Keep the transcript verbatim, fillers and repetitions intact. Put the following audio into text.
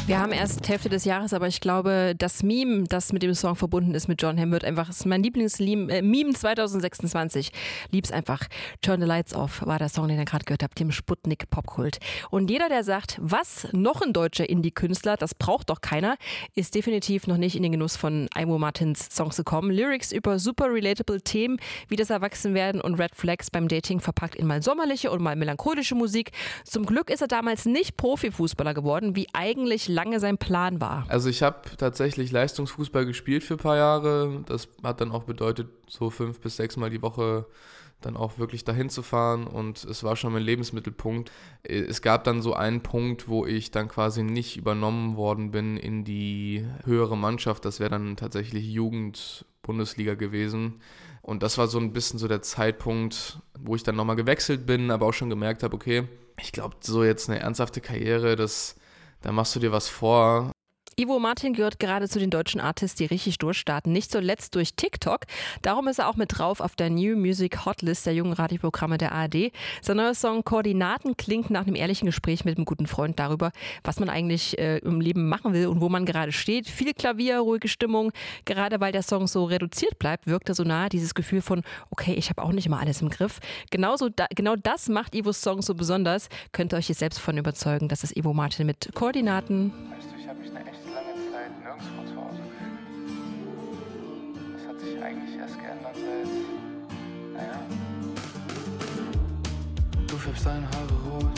Wir haben erst Hälfte des Jahres, aber ich glaube, das Meme, das mit dem Song verbunden ist mit Jon Hamm, wird einfach, ist mein Lieblingsmeme äh, zwanzig sechsundzwanzig. Lieb's einfach. Turn the Lights Off war der Song, den ihr gerade gehört habt, dem Sputnik Popkult. Und jeder, der sagt, was, noch ein deutscher Indie-Künstler, das braucht doch keiner, ist definitiv noch nicht in den Genuss von Ivo Martins Songs gekommen. Lyrics über super relatable Themen, wie das Erwachsenwerden und Red Flags beim Dating verpackt in mal sommerliche und mal melancholische Musik. Zum Glück ist er damals nicht Profifußballer geworden, wie eigentlich lange sein Plan war. Also ich habe tatsächlich Leistungsfußball gespielt für ein paar Jahre. Das hat dann auch bedeutet, so fünf bis sechs Mal die Woche dann auch wirklich dahin zu fahren, und es war schon mein Lebensmittelpunkt. Es gab dann so einen Punkt, wo ich dann quasi nicht übernommen worden bin in die höhere Mannschaft. Das wäre dann tatsächlich Jugend-Bundesliga gewesen. Und das war so ein bisschen so der Zeitpunkt, wo ich dann nochmal gewechselt bin, aber auch schon gemerkt habe, okay, ich glaube, so jetzt eine ernsthafte Karriere, das da machst du dir was vor. Ivo Martin gehört gerade zu den deutschen Artists, die richtig durchstarten. Nicht zuletzt durch TikTok. Darum ist er auch mit drauf auf der New Music Hotlist der jungen Radioprogramme der A R D. Sein neuer Song Koordinaten klingt nach einem ehrlichen Gespräch mit einem guten Freund darüber, was man eigentlich äh, im Leben machen will und wo man gerade steht. Viel Klavier, ruhige Stimmung. Gerade weil der Song so reduziert bleibt, wirkt er so nah. Dieses Gefühl von, okay, ich habe auch nicht immer alles im Griff. Genauso da, genau das macht Ivos Song so besonders. Könnt ihr euch jetzt selbst von überzeugen, dass es Ivo Martin mit Koordinaten. Weißt du, ich habe mich eine echt lange Zeit nirgendwo zu Hause gefühlt. Das hat sich eigentlich erst geändert seit, naja. Du färbst deine Haare rot.